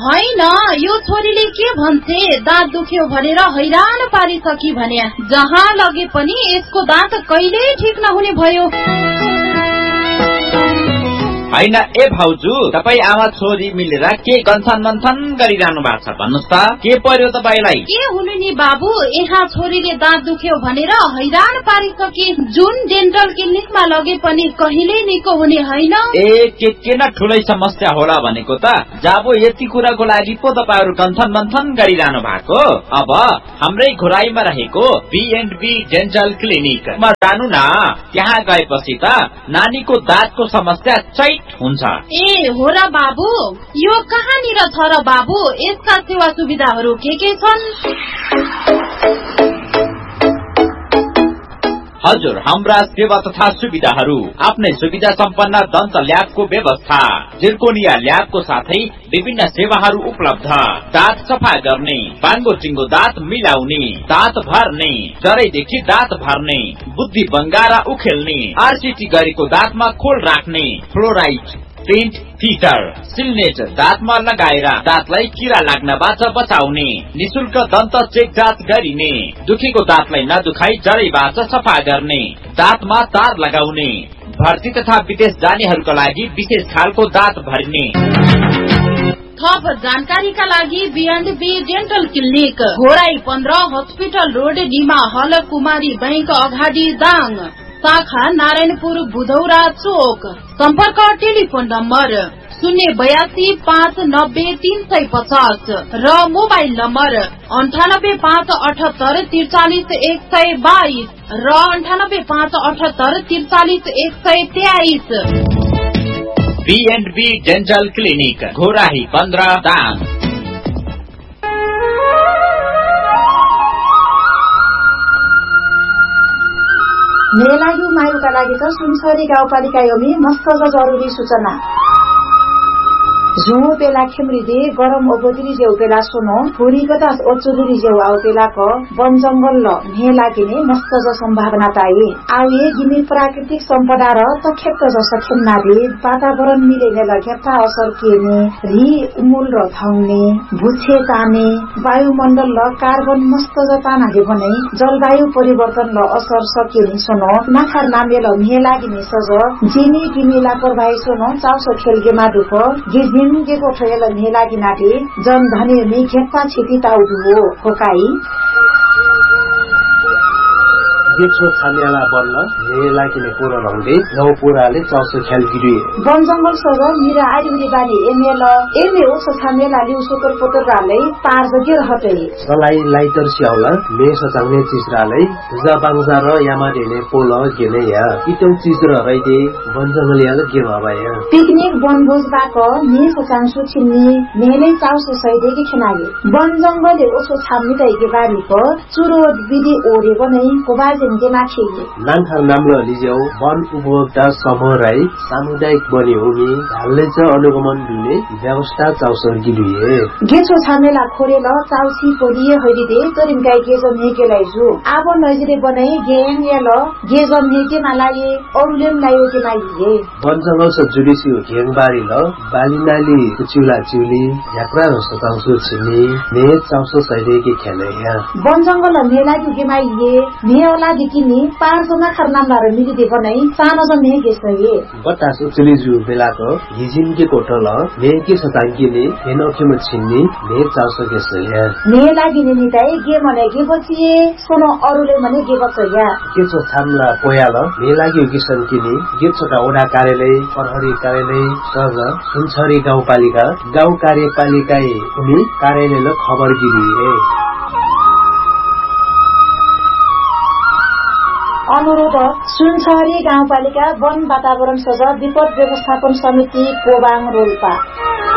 हैन, यो छोरीले के भन्छे, दाँत दुख्यो भनेर हैरान पारिसकी भने जहाँ लगे पनि यसको दाँत कहिल्यै ठीक नहुने भयो। हैन ए भाउजू, तपाई आमा छोरी मिलेर के गन्थन मन्थन गरिरहनु भएको छ भन्नुस् त, के पर्यो तपाईलाई? के हुनु नि बाबु, यहाँ छोरीले दाँत दुख्यो भनेर हैरान पारिसके, जुन डेन्टल क्लिनिकमा लगे पनि कहिल्यै निको हुने हैन। ए के न ठुलै समस्या होला भनेको त, जाबो यति कुराको लागि पो तपाईहरु गन्थन मन्थन गरिरहनु भएको। अब हाम्रै घोराईमा रहेको B&B डेन्टल क्लिनिकमा जानु न, त्यहाँ गएपछि त नानीको दाँतको समस्या चैत हुन्छ। ए हो र बाबु, यो कहाँनिर छ र बाबु, यसका सेवा सुविधाहरू के छन्? हजुर, हाम्रा सेवा तथा सुविधाहरू आफ्नै सुविधा सम्पन्न दन्त ल्याबको व्यवस्था, जिर्कोनिया ल्याबको साथै विभिन्न सेवाहरू उपलब्ध। दाँत सफा गर्ने, बाङ्गो चिङ्गो दाँत मिलाउने, दाँत भर्ने, जरैदेखि दाँत भर्ने, बुद्धि बङ्गारा उखेल्ने, RCT गरेको दाँतमा खोल राख्ने, फ्लोराइड पेन्ट फिटर, सिल्नेट दाँतमा लगाएर दाँतलाई किरा लाग्नबाट बचाउने, निशुल्क दन्त चेक जाँच गरिने, दुखेको दाँतलाई नदुखाई जरैबाट सफा गर्ने, दाँतमा तार लगाउने, भर्ती तथा विदेश जानेहरूका लागि विशेष खालको दाँत भर्ने। थप जानकारीका लागि B&B dental clinic, Ghorahi 15, hospital road, Dima हल, कुमारी बैंक अगाडि दाङ, शाखा नारायणपुर बुधौरा चोक। सम्पर्क टेलिफोन नम्बर 082 590 350 र मोबाइल नम्बर 98 578 43 122 र 98 578 43 123। B&B dental clinic, Ghorahi 15 Dang. मेलायु मायुका लागि त सुनसरी गाउँपालिका योमी मस्त जरुरी सूचना। झुमो पेला खेमरी गरम ओबोदरी जेउ पेला सोनो थोरी कदास ओचुरी जेउ आउ पेला क वन जंगल ल मेला गिने मस्त ज संभावना ताई आउए गिने प्राकृतिक सम्पदा र तखेत ज सखेन्ना दे वातावरण मिलेने लगेता असर केने री उमुल र थाउने भुछे ताने वायुमण्डल ल कार्बन मस्त ज ताना दे भने जलवायु परिवर्तन ल असर सकेनी सोनो नाखार नामे ल मेला गिने सज जिनी गिमिला परभाइ सोनो चाउसो खेलगे मादुप गिज के कोठेल मेला गिनाटे जन धने में घेप्पा छिटी ताउदु होकाई गेछो छानेला बन्न मेला किने पुरो रंगे नौ पुराले चौसो खेल गिरी वन जंगल सग मिरा आदिउरी बानी एमे ओ छानेला लिउ सोतर पोतर राले पार जगे रहते सलाई लाइटर सियाउला मे सचाउने चिसराले जाबाङजा र यामा देने पोल गेने या इटौ चिसरा रैदे वन जंगल याले के भबाया पिकनिक बनभोज बाक मे सचाङसु छिन्नी मेले चाउसो सैदे के खनाले वन जंगल ओसो छाम्नी तैके बारी प चुरो विधि ओरे बनै कोबाज नाङखाङ नाम्लो लिजेउ वन उपभोक्ता समूह राई सामुदायिक बनी हुने ढाल्ले च अनुगमन दिने व्यवस्था चाउसर गिलिए गेछो छामेला खोरेल चाउसी पोलिए हरिदे तरिमकाई गेजम हेकेलाई जु आब नजिरे बनाई गेङ याल गेजम हेके मालाए अरुलेम लायो के माइए वन जंगल स जुडिसी गेङ बारी ल बालिनाली चिउला चिउली यात्रा र सताउसु छिनी ने चाउसो सैदे के खेले या वन जंगल मेला के माइए मेला दिकिनी पारजना खरनामला मिलिदे बनाई सानो जन ने गेसए बतासु चलिजु बेलाको हिजिन के कोठल ने के सतांकीले हेनोखे म छिन्नी ने चाउसो गेसए ने लागिने निताई गे मने गे बचिए सोनो अरुले मने गे बचया के छ छामला पोयाल ने लाग्यो किसन किनी गे छका ओडा कार्यालय प्रहरी कार्यालय सज सुनसरी गाउँपालिका गाउँ कार्यपालिकाए उनी कार्यालयले खबर गिरिए अनुरोध सुनसरी गाउँपालिका वन वातावरण सज विपद व्यवस्थापन समिति कोबाङ रोल्पा